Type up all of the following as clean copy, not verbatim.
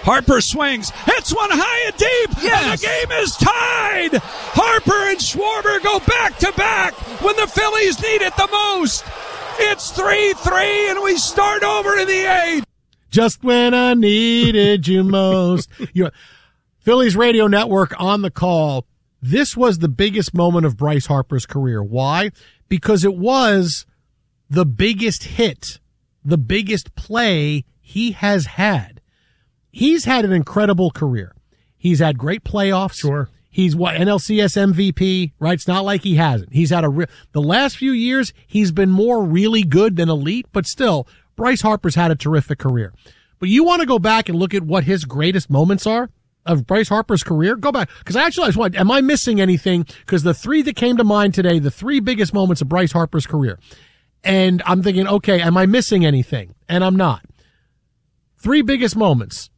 Harper swings, hits one high and deep, and the game is tied. Harper and Schwarber go back-to-back when the Phillies need it the most. It's 3-3, and we start over in the 8th. Just when I needed you most. Phillies Radio Network on the call. This was the biggest moment of Bryce Harper's career. Why? Because it was the biggest hit, the biggest play he has had. He's had an incredible career. He's had great playoffs. Sure. He's NLCS MVP, right? It's not like he hasn't. He's had the last few years, he's been more really good than elite, but still, Bryce Harper's had a terrific career. But you want to go back and look at what his greatest moments are of Bryce Harper's career? Go back. Because I just want, am I missing anything? Because the three that came to mind today, the three biggest moments of Bryce Harper's career. And I'm thinking, okay, am I missing anything? And I'm not. Three biggest moments.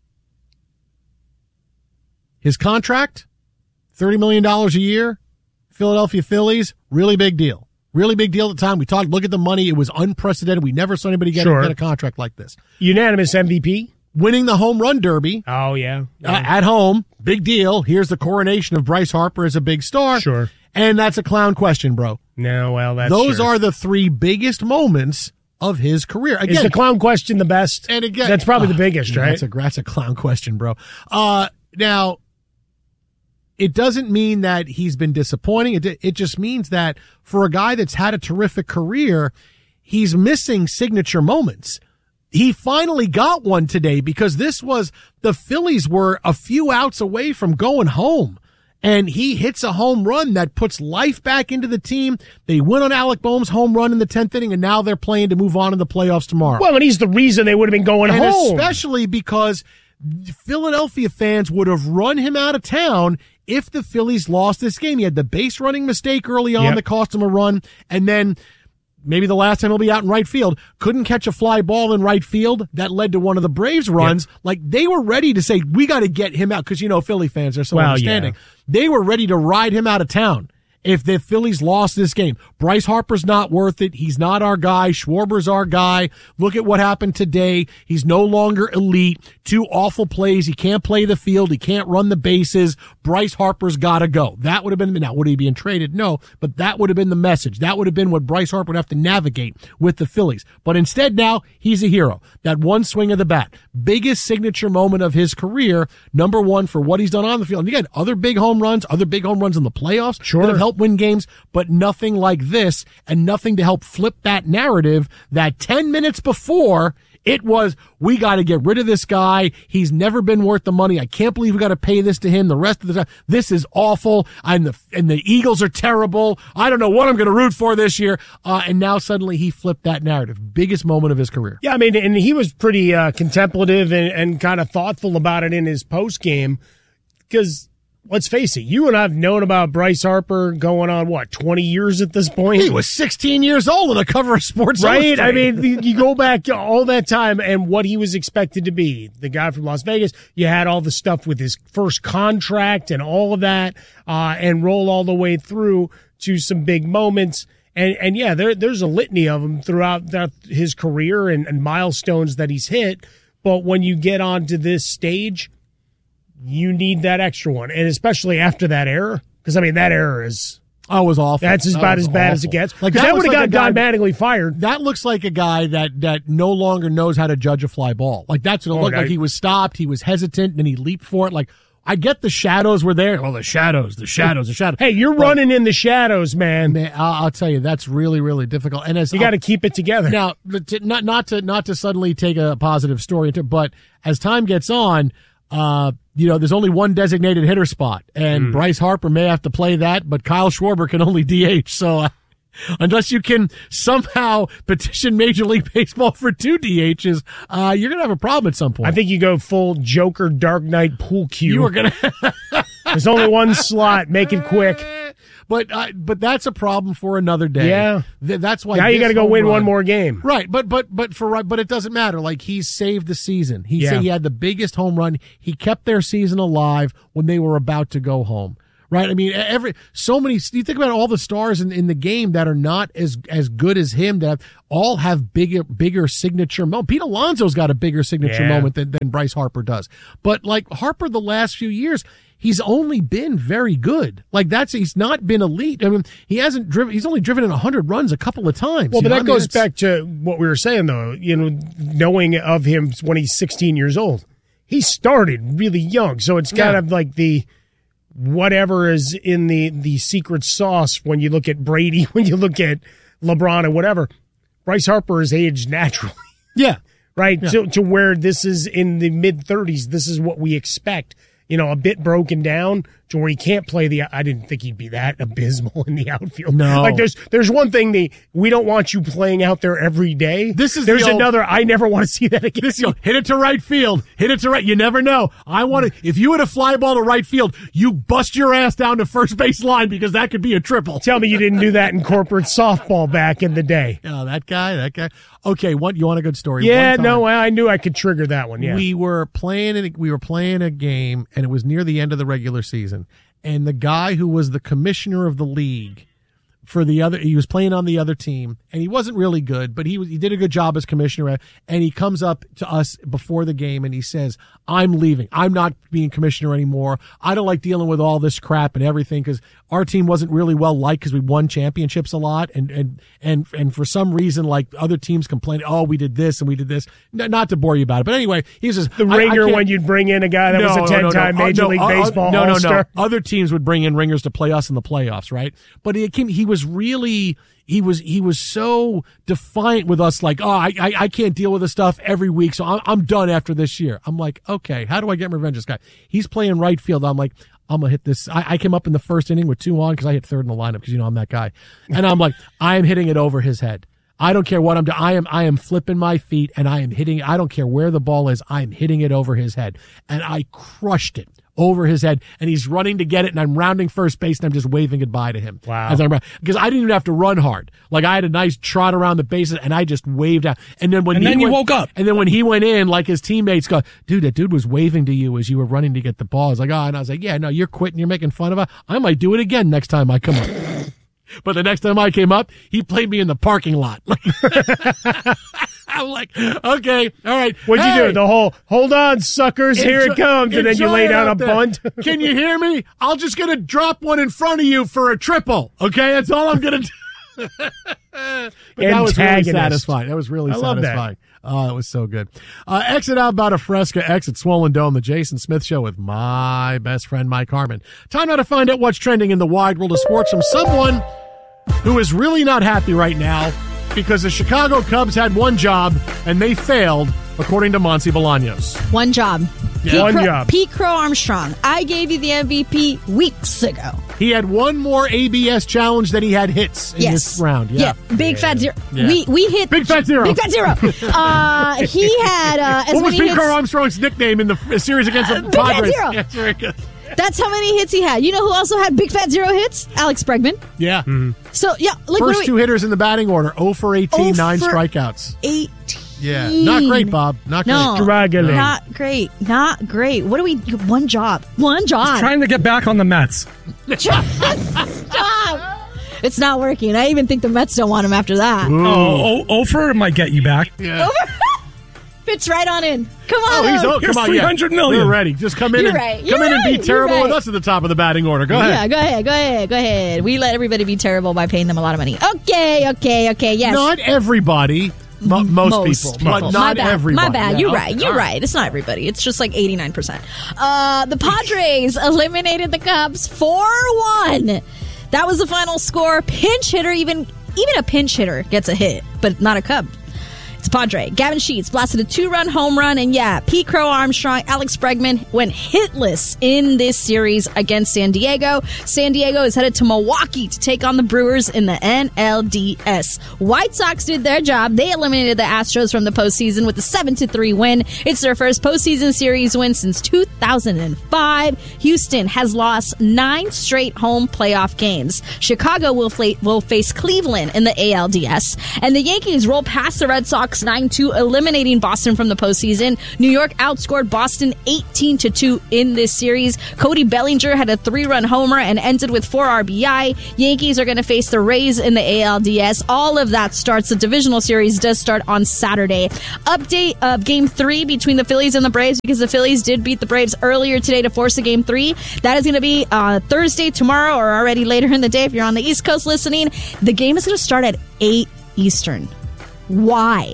His contract, $30 million a year, Philadelphia Phillies, really big deal. Really big deal at the time. We talked, look at the money. It was unprecedented. We never saw anybody get a contract like this. Unanimous MVP. Winning the home run derby. Oh, yeah. At home. Big deal. Here's the coronation of Bryce Harper as a big star. Sure. And that's a clown question, bro. No, well, that's Those are the three biggest moments of his career. Again, is the clown question the best? And again, that's probably the biggest, right? That's a clown question, bro. Now, it doesn't mean that he's been disappointing. It just means that for a guy that's had a terrific career, he's missing signature moments. He finally got one today because the Phillies were a few outs away from going home. And he hits a home run that puts life back into the team. They win on Alec Boehm's home run in the 10th inning, and now they're playing to move on in the playoffs tomorrow. Well, and he's the reason they would have been going home. Especially because Philadelphia fans would have run him out of town if the Phillies lost this game. He had the base running mistake early on that cost him a run, and then maybe the last time he'll be out in right field, couldn't catch a fly ball in right field. That led to one of the Braves runs. Yep. Like, they were ready to say, we got to get him out, because, Philly fans are so understanding. Yeah. They were ready to ride him out of town if the Phillies lost this game. Bryce Harper's not worth it. He's not our guy. Schwarber's our guy. Look at what happened today. He's no longer elite. Two awful plays. He can't play the field. He can't run the bases. Bryce Harper's got to go. That would have been, now would he be traded? No, but that would have been the message. That would have been what Bryce Harper would have to navigate with the Phillies. But instead now, he's a hero. That one swing of the bat. Biggest signature moment of his career. Number one for what he's done on the field. And again, other big home runs in the playoffs. Sure. That have helped win games, but nothing like this, and nothing to help flip that narrative that 10 minutes before it was, we got to get rid of this guy. He's never been worth the money. I can't believe we got to pay this to him the rest of the time. This is awful. And the Eagles are terrible. I don't know what I'm going to root for this year. And now suddenly he flipped that narrative. Biggest moment of his career. Yeah, I mean, and he was pretty contemplative and kind of thoughtful about it in his post game, because let's face it, you and I have known about Bryce Harper going on, 20 years at this point? He was 16 years old on the cover of Sports Illustrated. Right? I mean, you go back all that time and what he was expected to be. The guy from Las Vegas, you had all the stuff with his first contract and all of that, and roll all the way through to some big moments. And yeah, there's a litany of them throughout his career and milestones that he's hit. But when you get onto this stage, you need that extra one, and especially after that error, because that error was awful. That's about as bad as it gets. Like, that would have got Don Mattingly fired. That looks like a guy that no longer knows how to judge a fly ball. Like, that's what it looked like. He was stopped, he was hesitant, and then he leaped for it. Like, I get the shadows were there. Oh, the shadows. Hey, you're running in the shadows, man. I'll tell you, that's really, really difficult. And as you got to keep it together. Now, not to suddenly take a positive story, but as time gets on, there's only one designated hitter spot, and Bryce Harper may have to play that, but Kyle Schwarber can only DH. So unless you can somehow petition Major League Baseball for 2 DHs, you're going to have a problem at some point. I think you go full Joker Dark Knight pool cue. You are going to. There's only one slot. Make it quick. But that's a problem for another day. Yeah, that's why now you got to go win one more game. Right, but it doesn't matter. Like, he's saved the season. He had the biggest home run. He kept their season alive when they were about to go home. right? I mean, you think about all the stars in the game that are not as good as him, that all have bigger signature moments. Pete Alonso's got a bigger signature moment than Bryce Harper does. But like Harper, the last few years, he's only been very good. He's not been elite. I mean, he's only driven in 100 runs a couple of times. Well, but that goes back to what we were saying, though, knowing of him when he's 16 years old. He started really young, so it's kind of like the whatever is in the secret sauce when you look at Brady, when you look at LeBron and whatever. Bryce Harper is aged naturally. Yeah. Right? Yeah. To where this is in the mid-30s, this is what we expect. A bit broken down to where he can't play I didn't think he'd be that abysmal in the outfield. No. Like there's one thing, we don't want you playing out there every day. There's another, I never want to see that again. Hit it to right field. Hit it to right. You never know. If you hit a fly ball to right field, you bust your ass down to first base line because that could be a triple. Tell me you didn't do that in corporate softball back in the day. Oh, that guy. Okay, you want a good story? Yeah, no, I knew I could trigger that one. Yeah. We were playing a game, and it was near the end of the regular season. And the guy who was the commissioner of the league he was playing on the other team, and he wasn't really good, but he did a good job as commissioner. And he comes up to us before the game and he says, "I'm leaving. I'm not being commissioner anymore. I don't like dealing with all this crap and everything because our team wasn't really well liked because we won championships a lot, and for some reason, like other teams complained, oh, we did this and we did this. Not to bore you about it, but anyway, he says the ringer when you'd bring in a guy that was a 10-time Major League Baseball All-Star. No. Other teams would bring in ringers to play us in the playoffs, right? But he was so defiant with us, like, oh, I can't deal with this stuff every week, so I'm done after this year. I'm like, okay, how do I get revenge on this guy? He's playing right field. I'm like, I'm going to hit this. I came up in the first inning with 2 on because I hit third in the lineup because, I'm that guy. And I'm like, I am hitting it over his head. I don't care what I'm doing. I am flipping my feet and I am hitting. I don't care where the ball is. I am hitting it over his head. And I crushed it over his head, and he's running to get it, and I'm rounding first base, and I'm just waving goodbye to him. Wow. Because I didn't even have to run hard. Like, I had a nice trot around the bases, and I just waved out. And then you woke up. And then when he went in, like, his teammates go, dude, that dude was waving to you as you were running to get the ball. I was like, oh, and I was like, yeah, no, you're quitting. You're making fun of it. I might do it again next time I come up. But the next time I came up, he played me in the parking lot. I'm like, okay, all right. What'd you do? The whole, hold on, suckers, here it comes, and then you lay down a bunt? Can you hear me? I'm just going to drop one in front of you for a triple, okay? That's all I'm going to do. But that was really satisfying. That was really satisfying. Oh, it was so good. Exit out about a Fresca, exit Swollen Dome, the Jason Smith Show with my best friend, Mike Harmon. Time now to find out what's trending in the wide world of sports from someone who is really not happy right now because the Chicago Cubs had one job and they failed, according to Monty Bolaños. One job. Yeah. One job. Pete Crow Armstrong. I gave you the MVP weeks ago. He had one more ABS challenge than he had hits in this round. Yeah. Big fat zero. Yeah. We hit Big fat zero. Big fat zero. He had as what was many Pete Crow Armstrong's nickname in the series against the Padres? Big fat zero. Yeah, very good. That's how many hits he had. You know who also had big fat zero hits? Alex Bregman. Yeah. Mm-hmm. So, yeah. Like, first two hitters in the batting order, 0 for 18, 9 strikeouts. 18. Yeah. Not great, Bob. Not great. No, Struggling. not great. Not great. What do we do? One job. One job. He's trying to get back on the Mets. Stop. It's not working. I even think the Mets don't want him after that. Ofer might get you back. Yeah. Fits right on in. Come on. Here's come on. $300 million. We're ready. Just come in and be terrible with us at the top of the batting order. Go ahead. Yeah, go ahead. We let everybody be terrible by paying them a lot of money. Okay, yes. Not everybody. Most people. But not everybody. My bad. You're right. It's not everybody. It's just like 89%. The Padres eliminated the Cubs 4-1. That was the final score. Pinch hitter, even a pinch hitter gets a hit, but not a Cub. It's Padre. Gavin Sheets blasted a 2-run home run, and Pete Crow Armstrong, Alex Bregman went hitless in this series against San Diego. San Diego is headed to Milwaukee to take on the Brewers in the NLDS. White Sox did their job. They eliminated the Astros from the postseason with a 7-3 win. It's their first postseason series win since 2005. Houston has lost 9 straight home playoff games. Chicago will face Cleveland in the ALDS, and the Yankees roll past the Red Sox Bucks 9-2, eliminating Boston from the postseason. New York outscored Boston 18-2 in this series. Cody Bellinger had a 3-run homer and ended with 4 RBI. Yankees are going to face the Rays in the ALDS. All of that starts. The divisional series does start on Saturday. Update of Game 3 between the Phillies and the Braves, because the Phillies did beat the Braves earlier today to force a Game 3. That is going to be Thursday, tomorrow, or already later in the day if you're on the East Coast listening. The game is going to start at 8 Eastern. Why?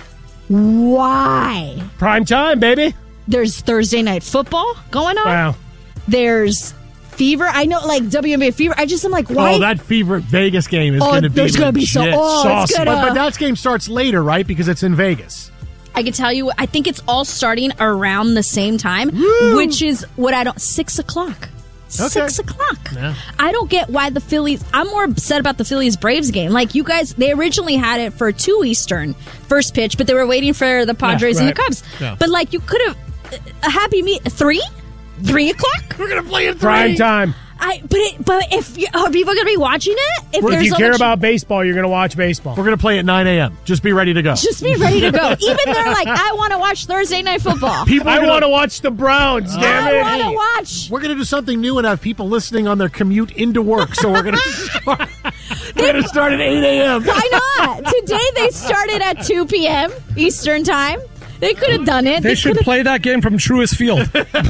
Prime time, baby. There's Thursday night football going on. Wow. There's Fever. I know, like, WNBA Fever. I just am like, why? Oh, that Fever Vegas game is going to be there's going to be so saucy. But that game starts later, right? Because it's in Vegas. I can tell you, I think it's all starting around the same time, which is what 6 o'clock. Okay. 6 o'clock. Yeah. I don't get why the Phillies... I'm more upset about the Phillies-Braves game. Like, you guys, they originally had it for 2 Eastern first pitch, but they were waiting for the Padres and the Cubs. Yeah. But, like, you could have... A happy meet... 3? 3 o'clock? We're going to play at 3. Prime time. But if are people going to be watching it? If you care about baseball, you're going to watch baseball. We're going to play at 9 a.m. Just be ready to go. Just be ready to go. Even they're like, I want to watch Thursday night football. I want to watch the Browns, damn it. I want to watch. We're going to do something new and have people listening on their commute into work. So we're going to start at 8 a.m. Why not? Today they started at 2 p.m. Eastern time. They could have done it. They should play that game from Truist Field.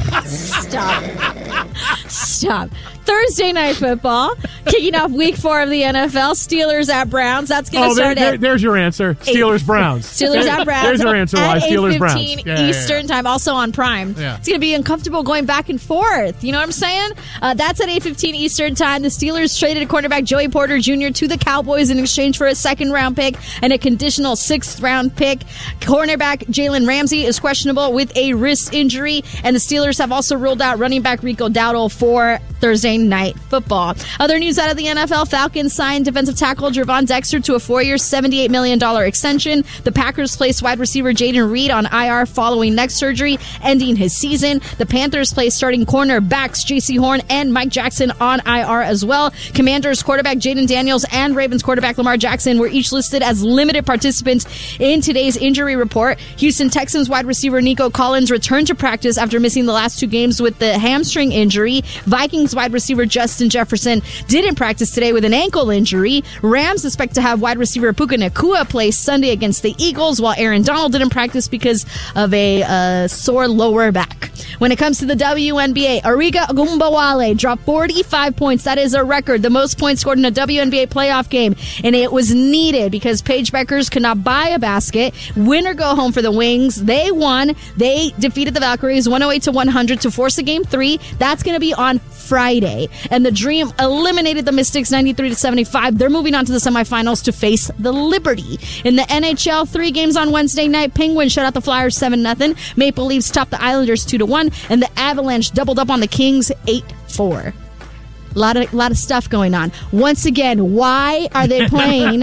Stop. Thursday night football, kicking off week 4 of the NFL. Steelers at Browns. That's going to start at... There's your answer. Steelers-Browns. Steelers at Browns. There's your answer why. Steelers-Browns. 8:15 Eastern time, also on Prime. Yeah. It's going to be uncomfortable going back and forth. You know what I'm saying? That's at 8:15 Eastern time. The Steelers traded cornerback Joey Porter Jr. to the Cowboys in exchange for a second-round pick and a conditional 6th-round pick. Cornerback Jalen Ramsey is questionable with a wrist injury, and the Steelers have also ruled out running back Rico Dowdle for Thursday night football. Other news out of the NFL, Falcons signed defensive tackle Gervon Dexter to a 4-year, $78 million extension. The Packers placed wide receiver Jaden Reed on IR following neck surgery, ending his season. The Panthers placed starting cornerbacks J.C. Horn and Mike Jackson on IR as well. Commanders quarterback Jaden Daniels and Ravens quarterback Lamar Jackson were each listed as limited participants in today's injury report. Houston Texans wide receiver Nico Collins returned to practice after missing the last 2 games with the hamstring injury. Vikings wide receiver Justin Jefferson didn't practice today with an ankle injury. Rams expect to have wide receiver Puka Nacua play Sunday against the Eagles, while Aaron Donald didn't practice because of a sore lower back. When it comes to the WNBA, Ariga Ogunbowale dropped 45 points. That is a record, the most points scored in a WNBA playoff game, and it was needed because Paige Beckers could not buy a basket. Win or go home for the Wings. They won. They defeated the Valkyries 108-100 to force a Game 3. That's going to be on Friday. And the Dream eliminated the Mystics 93-75. They're moving on to the semifinals to face the Liberty. In the NHL, 3 games on Wednesday night. Penguins shut out the Flyers 7-0. Maple Leafs topped the Islanders 2-1. And the Avalanche doubled up on the Kings 8-4. A lot of stuff going on. Once again, why are they playing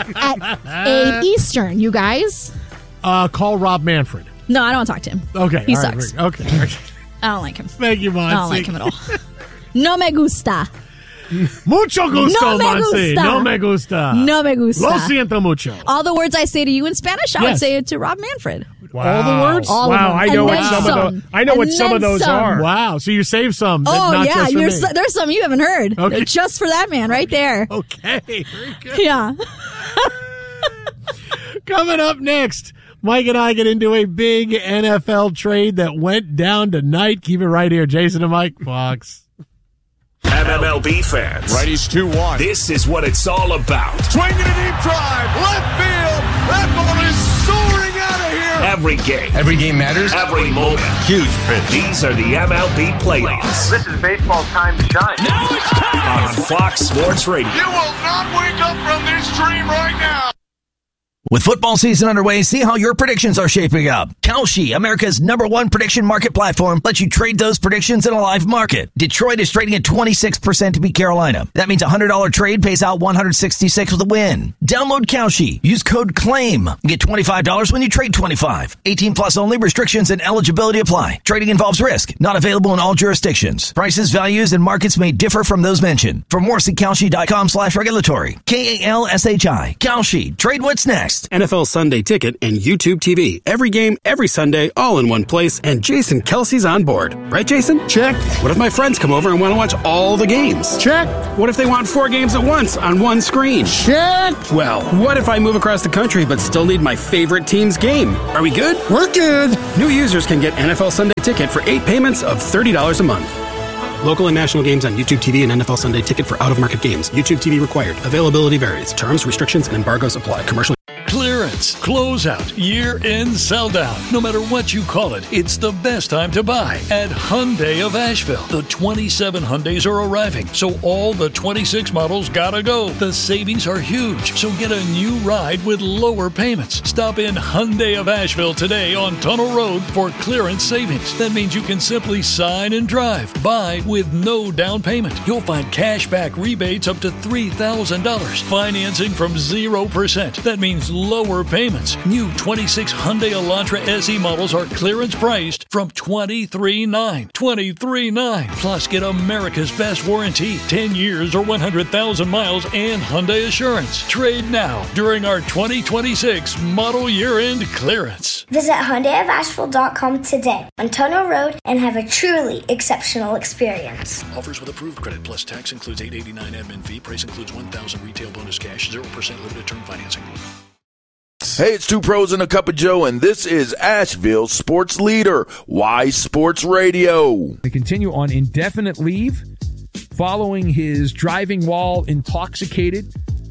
at 8 Eastern, you guys? Call Rob Manfred. No, I don't want to talk to him. Okay. He all right, sucks. Okay. I don't like him. Thank you, Monsi. I don't like him at all. No me gusta. Mucho gusto, No me Monsi. gusta. No me gusta. No me gusta. Lo siento mucho. All the words I say to you in Spanish, I would Yes. say it to Rob Manfred. Wow. All the words? All of them. I know And what then some of those. I know And what some of then those some. are. Wow. So you saved some. Oh, not yeah. just for me. There's some you haven't heard. Okay. Just for that man right there. Okay. Very good. Yeah. Coming up next, Mike and I get into a big NFL trade that went down tonight. Keep it right here. Jason and Mike, Fox. MLB fans. Righties 2-1. This is what it's all about. Swinging a deep drive. Left field. That ball is soaring out of here. Every game. Every game matters. Every moment. Huge pitch. These are the MLB playoffs. This is baseball's time to shine. Now it's time on Fox Sports Radio. You will not wake up from this dream right now. With football season underway, see how your predictions are shaping up. Kalshi, America's #1 prediction market platform, lets you trade those predictions in a live market. Detroit is trading at 26% to beat Carolina. That means a $100 trade pays out $166 with a win. Download Kalshi. Use code CLAIM. Get $25 when you trade $25. 18 plus only. Restrictions and eligibility apply. Trading involves risk. Not available in all jurisdictions. Prices, values, and markets may differ from those mentioned. For more, see Kalshi.com/regulatory. KALSHI. Kalshi. Trade what's next. next. NFL Sunday Ticket and YouTube TV. Every game, every Sunday, all in one place, and Jason Kelsey's on board. Right, Jason? Check. What if my friends come over and want to watch all the games? Check. What if they want 4 games at once on one screen? Check. Well, what if I move across the country but still need my favorite team's game? Are we good? We're good. New users can get NFL Sunday Ticket for 8 payments of $30 a month. Local and national games on YouTube TV and NFL Sunday Ticket for out-of-market games. YouTube TV required. Availability varies. Terms, restrictions, and embargoes apply. Commercial. Clearance, closeout, year-end sell-down. No matter what you call it, it's the best time to buy at Hyundai of Asheville. The 27 Hyundais are arriving, so all the 26 models gotta go. The savings are huge, so get a new ride with lower payments. Stop in Hyundai of Asheville today on Tunnel Road for clearance savings. That means you can simply sign and drive. Buy with no down payment. You'll find cash back rebates up to $3,000. Financing from 0%. That means lower payments. New 26 Hyundai Elantra SE models are clearance priced from $23,900. $23,900. Plus, get America's best warranty, 10 years or 100,000 miles, and Hyundai Assurance. Trade now during our 2026 model year-end clearance. Visit HyundaiofAsheville.com today on Tunnel Road and have a truly exceptional experience. Offers with approved credit plus tax includes $889 admin fee. Price includes $1,000 retail bonus cash, 0% limited term financing. Hey, it's Two Pros and a Cup of Joe, and this is Asheville's sports leader, Y Sports Radio. They continue on indefinite leave following his driving while intoxicated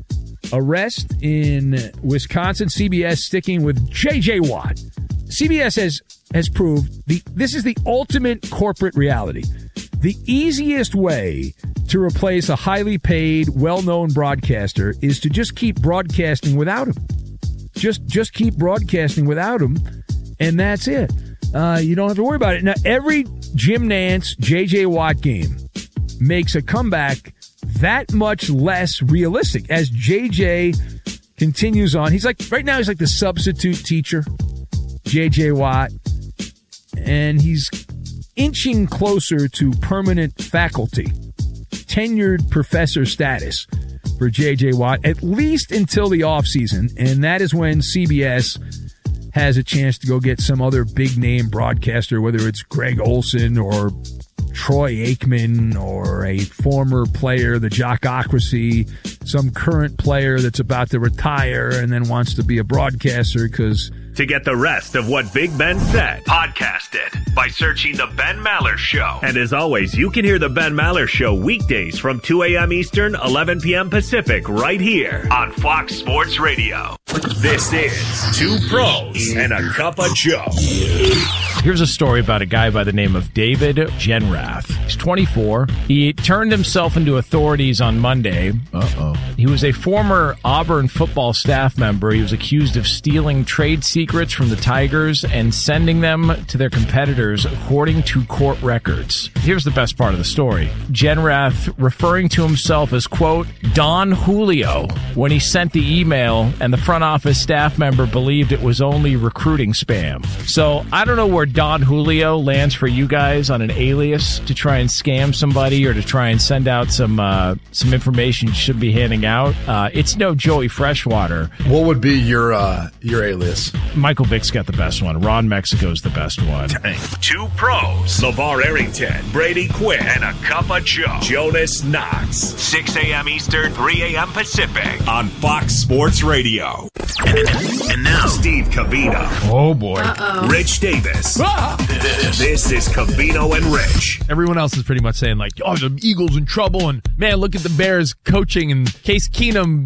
arrest in Wisconsin. CBS sticking with J.J. Watt. CBS has proved this is the ultimate corporate reality. The easiest way to replace a highly paid, well-known broadcaster is to just keep broadcasting without him. Just keep broadcasting without him, and that's it. You don't have to worry about it. Now, every Jim Nantz, J.J. Watt game makes a comeback that much less realistic as J.J. continues on. Right now he's like the substitute teacher, J.J. Watt, and he's inching closer to permanent faculty, tenured professor status for J.J. Watt, at least until the offseason, and that is when CBS has a chance to go get some other big-name broadcaster, whether it's Greg Olson or Troy Aikman or a former player, the Jockocracy, some current player that's about to retire and then wants to be a broadcaster because... To get the rest of what Big Ben said, podcast it by searching The Ben Maller Show. And as always, you can hear The Ben Maller Show weekdays from 2 a.m. Eastern, 11 p.m. Pacific, right here on Fox Sports Radio. This is Two Pros and a Cup of Joe. Here's a story about a guy by the name of David Genrath. He's 24. He turned himself into authorities on Monday. He was a former Auburn football staff member. He was accused of stealing trade secrets from the Tigers and sending them to their competitors, according to court records. Here's the best part of the story. Genrath referring to himself as, quote, Don Julio, when he sent the email, and the front office staff member believed it was only recruiting spam. So I don't know where Don Julio lands for you guys on an alias to try and scam somebody or to try and send out some information you should be handing out. It's no Joey Freshwater. What would be your alias? Michael Vick's got the best one. Ron Mexico's the best one. Dang. Two Pros, LeVar Arrington, Brady Quinn, and a Cup of Joe, Jonas Knox. 6 a.m. Eastern, 3 a.m. Pacific on Fox Sports Radio. And now, Steve Covino. Oh, boy. Rich Davis. This is Covino and Rich. Everyone else is pretty much saying, like, oh, the Eagles in trouble, and, man, look at the Bears coaching, and Case Keenum,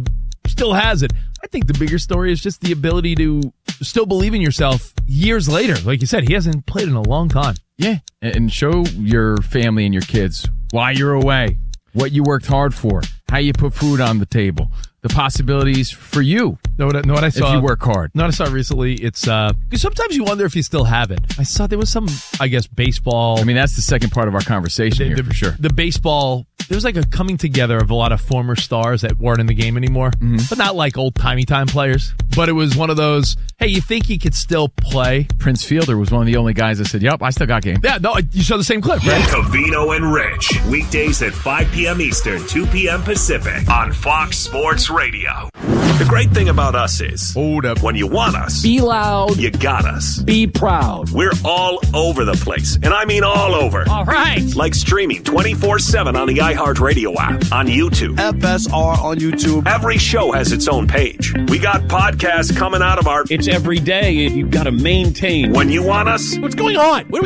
still has it. I think the bigger story is just the ability to still believe in yourself years later. Like you said, he hasn't played in a long time. Yeah, and show your family and your kids why you're away, what you worked hard for, how you put food on the table, the possibilities for you. Know what I saw? If you work hard. Know what I saw recently? It's because sometimes you wonder if you still have it. I saw there was some, baseball. I mean, that's the second part of our conversation here for sure. The baseball there was like a coming together of a lot of former stars that weren't in the game anymore, but not like old-timey time players. But it was one of those, hey, you think he could still play? Prince Fielder was one of the only guys that said, yep, I still got game. Yeah, no, you saw the same clip, right? Covino and Rich, weekdays at 5 p.m. Eastern, 2 p.m. Pacific on Fox Sports Radio. The great thing about us is, hold up, when you want us, be loud, you got us. Be proud. We're all over the place, and I mean all over. All right. Like streaming 24/7 on the iHeartRadio app, on YouTube. FSR on YouTube. Every show has its own page. We got podcasts coming out of our... It's every day, and you've got to maintain. When you want us... What's going on? What